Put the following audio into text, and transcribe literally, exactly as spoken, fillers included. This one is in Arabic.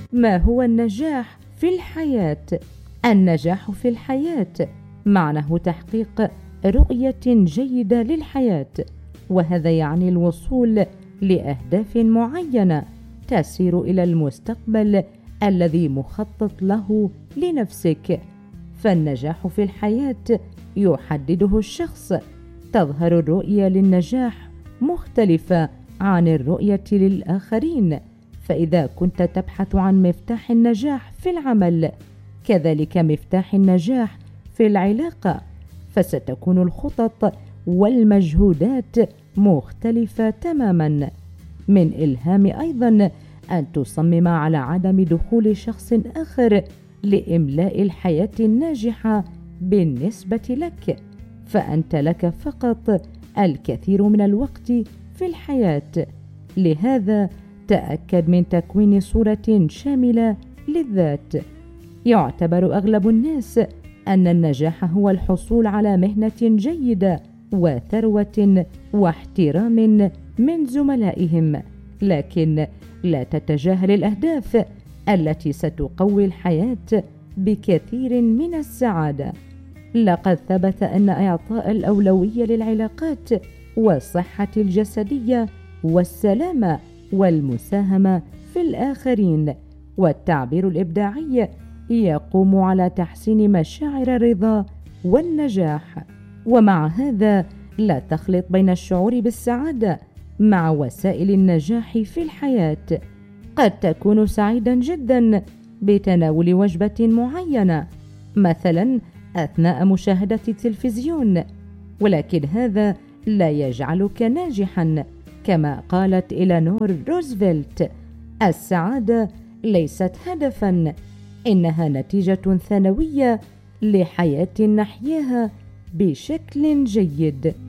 ما هو النجاح في الحياة؟ النجاح في الحياة معناه تحقيق رؤية جيدة للحياة، وهذا يعني الوصول لأهداف معينة تسير إلى المستقبل الذي مخطط له لنفسك. فالنجاح في الحياة يحدده الشخص. تظهر الرؤية للنجاح مختلفة عن الرؤية للآخرين، فإذا كنت تبحث عن مفتاح النجاح في العمل كذلك مفتاح النجاح في العلاقة، فستكون الخطط والمجهودات مختلفة تماما. من الهام أيضا أن تصمم على عدم دخول شخص آخر لإملاء الحياة الناجحة بالنسبة لك، فأنت لك فقط الكثير من الوقت في الحياة. لهذا تأكد من تكوين صورة شاملة للذات. يعتبر أغلب الناس أن النجاح هو الحصول على مهنة جيدة وثروة واحترام من زملائهم، لكن لا تتجاهل الأهداف التي ستقوي الحياة بكثير من السعادة. لقد ثبت أن إعطاء الأولوية للعلاقات والصحة الجسدية والسلامة والمساهمة في الآخرين والتعبير الإبداعي يقوم على تحسين مشاعر الرضا والنجاح. ومع هذا لا تخلط بين الشعور بالسعادة مع وسائل النجاح في الحياة. قد تكون سعيدا جدا بتناول وجبة معينة مثلا أثناء مشاهدة التلفزيون، ولكن هذا لا يجعلك ناجحا. كما قالت إلينور روزفلت: السعادة ليست هدفا، إنها نتيجة ثانوية لحياة نحياها بشكل جيد.